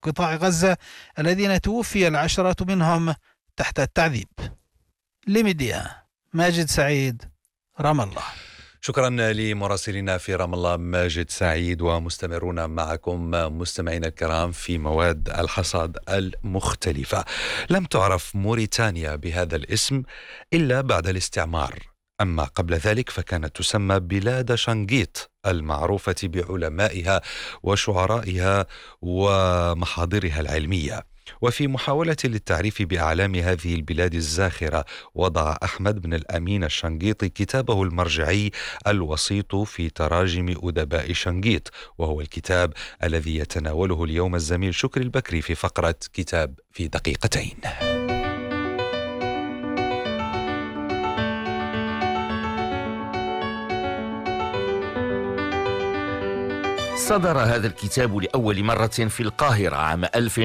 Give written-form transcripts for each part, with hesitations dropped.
قطاع غزة الذين توفي العشرات منهم تحت التعذيب. لميديا، ماجد سعيد، رام الله. شكرا لمراسلنا في رام الله ماجد سعيد. ومستمرون معكم مستمعينا الكرام في مواد الحصاد المختلفة. لم تعرف موريتانيا بهذا الاسم إلا بعد الاستعمار، أما قبل ذلك فكانت تسمى بلاد شنقيط، المعروفة بعلمائها وشعرائها ومحاضرها العلمية. وفي محاولة للتعريف بأعلام هذه البلاد الزاخرة، وضع أحمد بن الأمين الشنقيطي كتابه المرجعي الوسيط في تراجم أدباء شنقيط، وهو الكتاب الذي يتناوله اليوم الزميل شكري البكري في فقرة كتاب في دقيقتين. صدر هذا الكتاب لأول مرة في القاهرة عام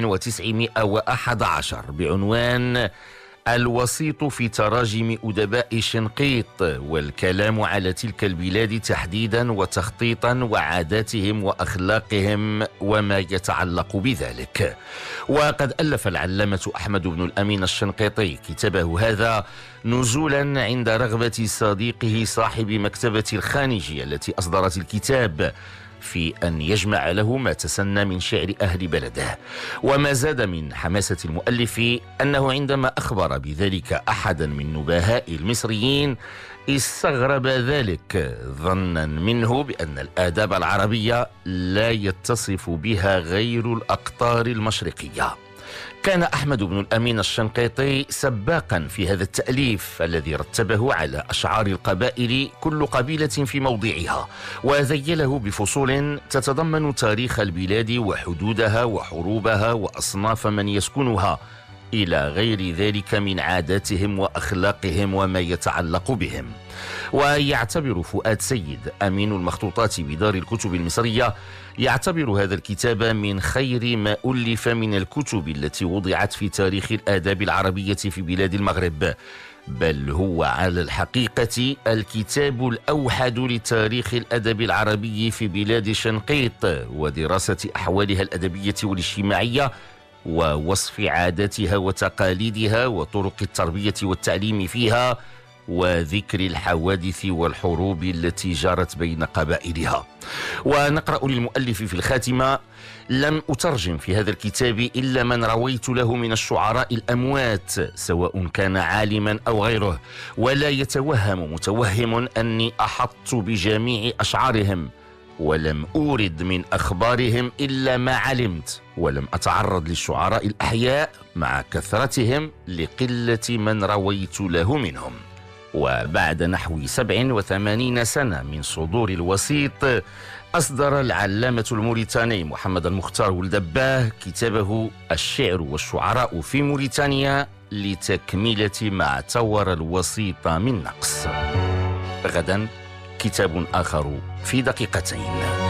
1911 بعنوان الوسيط في تراجم أدباء شنقيط، والكلام على تلك البلاد تحديدا وتخطيطا وعاداتهم وأخلاقهم وما يتعلق بذلك. وقد ألف العلامة أحمد بن الأمين الشنقيطي كتابه هذا نزولا عند رغبة صديقه صاحب مكتبة الخانجي التي أصدرت الكتاب في أن يجمع له ما تسنى من شعر أهل بلده. وما زاد من حماسة المؤلف أنه عندما أخبر بذلك أحدا من نبهاء المصريين استغرب ذلك، ظنا منه بأن الآداب العربية لا يتصف بها غير الأقطار المشرقية. كان أحمد بن الأمين الشنقيطي سباقا في هذا التأليف الذي رتبه على أشعار القبائل كل قبيلة في موضعها، وذيله بفصول تتضمن تاريخ البلاد وحدودها وحروبها وأصناف من يسكنها إلى غير ذلك من عاداتهم وأخلاقهم وما يتعلق بهم. ويعتبر فؤاد سيد أمين المخطوطات بدار الكتب المصرية يعتبر هذا الكتاب من خير ما ألف من الكتب التي وضعت في تاريخ الآداب العربية في بلاد المغرب، بل هو على الحقيقة الكتاب الأوحد لتاريخ الأدب العربي في بلاد شنقيط ودراسة أحوالها الأدبية والاجتماعية ووصف عاداتها وتقاليدها وطرق التربية والتعليم فيها وذكر الحوادث والحروب التي جرت بين قبائلها. ونقرأ للمؤلف في الخاتمة: لم أترجم في هذا الكتاب إلا من رويت له من الشعراء الأموات سواء كان عالما أو غيره، ولا يتوهم متوهم أني أحطت بجميع أشعارهم، ولم أورد من أخبارهم إلا ما علمت، ولم أتعرض للشعراء الأحياء مع كثرتهم لقلة من رويت له منهم. وبعد نحو 87 سنة من صدور الوسيط، أصدر العلامة الموريتاني محمد المختار ولدباه كتابه الشعر والشعراء في موريتانيا لتكملة ما اعتبر الوسيط من نقص. غدا كتاب آخر في دقيقتين.